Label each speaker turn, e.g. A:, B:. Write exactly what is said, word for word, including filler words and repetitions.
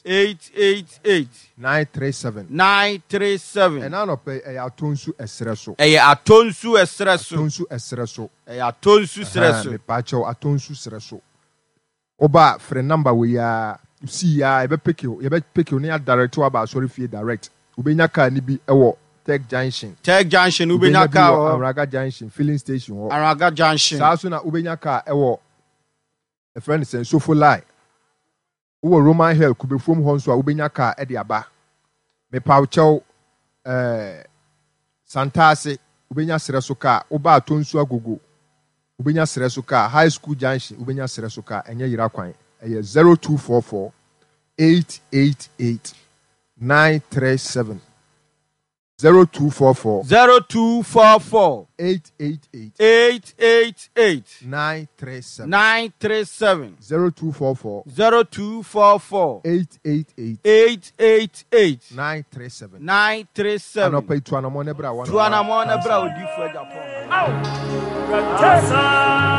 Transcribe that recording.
A: eight eight eight
B: nine three seven
A: nine three seven.
B: And now pay a atonsu esreso.
A: A atonsu esreso.
B: Atonsu esreso.
A: A atonsu esreso.
B: Me pacho atonsu esreso. Oba friend number we are see ya ebe pick you, ebe pick you near direct to about sorry fee direct. Ubenya car ni bi ewo Tech Junction.
A: Tech Junction ubenya car
B: Araga Junction filling station.
A: Araga Junction.
B: Sa so na ubenya car ewo a friend say so for lie. Uwo Roman Hill kube from hon so ubenya car e de aba. Me paucho eh Santase ubenya sreso car oba atonsu agogo. Ubenya sreso car High School Junction ubenya sreso car enye yira kwan. Eye zero two four four eight eight eight nine three seven zero two four four
A: zero two four four
B: eight eight eight
A: eight eight eight
B: nine three seven
A: nine three seven
B: zero two four four
A: zero two four four
B: eight eight eight
A: eight eight eight
B: nine three seven
A: nine three seven.
B: Anopa ituana mo nebra wana
A: tuana mo nebra odi fu Japan.
C: Au!